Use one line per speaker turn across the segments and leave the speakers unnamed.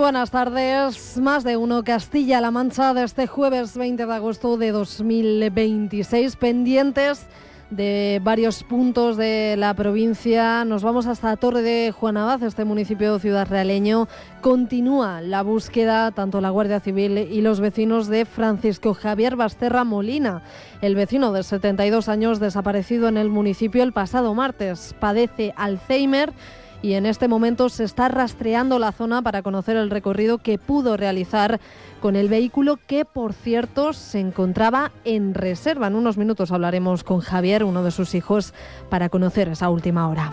buenas tardes. Más de uno Castilla-La Mancha de este jueves 20 de agosto de 2026, pendientes de varios puntos de la provincia. Nos vamos hasta Torre de Juan Abad, este municipio ciudad realeño. Continúa la búsqueda, tanto la Guardia Civil y los vecinos, de Francisco Javier Basterra Molina, el vecino de 72 años desaparecido en el municipio el pasado martes. Padece Alzheimer y en este momento se está rastreando la zona para conocer el recorrido que pudo realizar con el vehículo, que por cierto se encontraba en reserva. En unos minutos hablaremos con Javier, uno de sus hijos, para conocer esa última hora.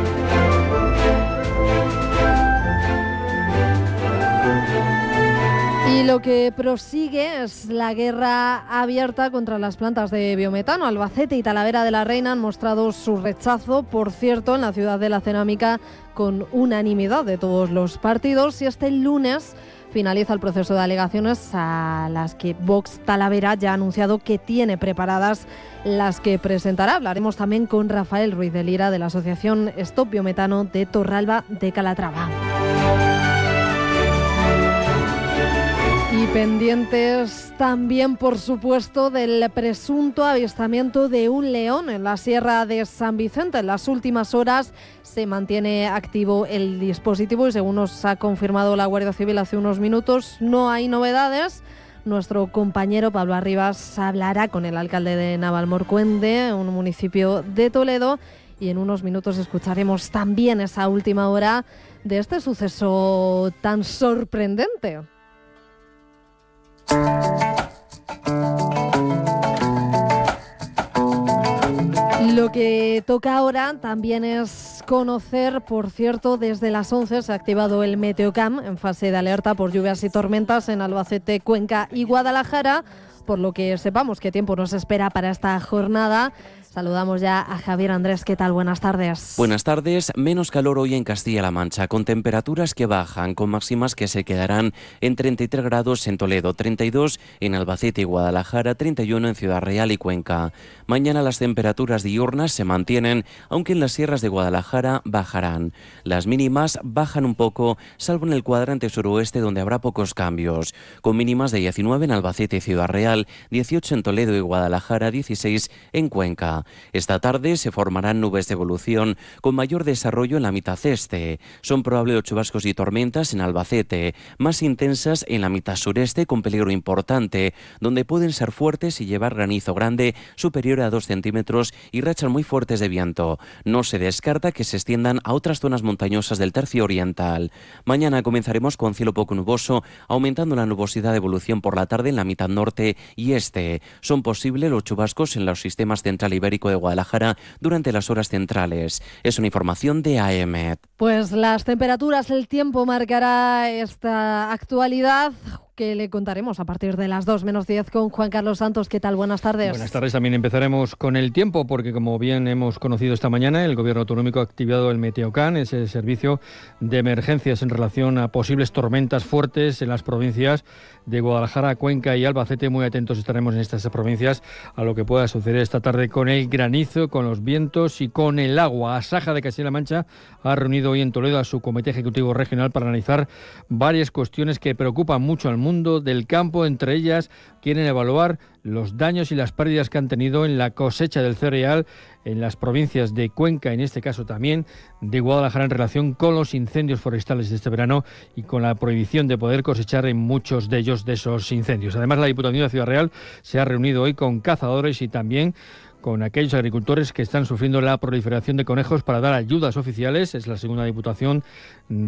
Y lo que prosigue es la guerra abierta contra las plantas de biometano. Albacete y Talavera de la Reina han mostrado su rechazo, por cierto, en la ciudad de la cerámica, con unanimidad de todos los partidos. Y este lunes finaliza el proceso de alegaciones, a las que Vox Talavera ya ha anunciado que tiene preparadas las que presentará. Hablaremos también con Rafael Ruiz de Lira, de la asociación Stop Biometano de Torralba de Calatrava. Y pendientes también, por supuesto, del presunto avistamiento de un león en la Sierra de San Vicente. En las últimas horas se mantiene activo el dispositivo y, según nos ha confirmado la Guardia Civil hace unos minutos, no hay novedades. Nuestro compañero Pablo Arribas hablará con el alcalde de Navalmorcuende, un municipio de Toledo, y en unos minutos escucharemos también esa última hora de este suceso tan sorprendente. Lo que toca ahora también es conocer, por cierto, desde las 11 se ha activado el Meteocam en fase de alerta por lluvias y tormentas en Albacete, Cuenca y Guadalajara, por lo que sepamos qué tiempo nos espera para esta jornada. Saludamos ya a Javier Andrés. ¿Qué tal? Buenas tardes.
Buenas tardes. Menos calor hoy en Castilla-La Mancha, con temperaturas que bajan, con máximas que se quedarán en 33 grados en Toledo, 32 en Albacete y Guadalajara, 31 en Ciudad Real y Cuenca. Mañana las temperaturas diurnas se mantienen, aunque en las sierras de Guadalajara bajarán. Las mínimas bajan un poco, salvo en el cuadrante suroeste, donde habrá pocos cambios, con mínimas de 19 en Albacete y Ciudad Real, 18 en Toledo y Guadalajara, 16 en Cuenca. Esta tarde se formarán nubes de evolución con mayor desarrollo en la mitad este. Son probables los chubascos y tormentas en Albacete, más intensas en la mitad sureste, con peligro importante, donde pueden ser fuertes y llevar granizo grande superior a 2 centímetros y rachas muy fuertes de viento. No se descarta que se extiendan a otras zonas montañosas del tercio oriental. Mañana comenzaremos con cielo poco nuboso, aumentando la nubosidad de evolución por la tarde en la mitad norte y este. Son posibles los chubascos en los sistemas central ibérico de Guadalajara durante las horas centrales. Es una información de AEMET.
Pues las temperaturas, el tiempo marcará esta actualidad, que le contaremos a partir de las 2 menos 10 con Juan Carlos Santos. ¿Qué tal? Buenas tardes.
Buenas tardes. También empezaremos con el tiempo, porque como bien hemos conocido esta mañana, el Gobierno autonómico ha activado el Meteocam, ese servicio de emergencias en relación a posibles tormentas fuertes en las provincias de Guadalajara, Cuenca y Albacete. Muy atentos estaremos en estas provincias a lo que pueda suceder esta tarde con el granizo, con los vientos y con el agua. Asaja de Castilla-La Mancha ha reunido hoy en Toledo a su Comité Ejecutivo Regional para analizar varias cuestiones que preocupan mucho al mundo del campo. Entre ellas, quieren evaluar los daños y las pérdidas que han tenido en la cosecha del cereal en las provincias de Cuenca, en este caso también de Guadalajara, en relación con los incendios forestales de este verano y con la prohibición de poder cosechar en muchos de ellos, de esos incendios. Además, la Diputación de Ciudad Real se ha reunido hoy con cazadores y también con aquellos agricultores que están sufriendo la proliferación de conejos para dar ayudas oficiales. Es la segunda Diputación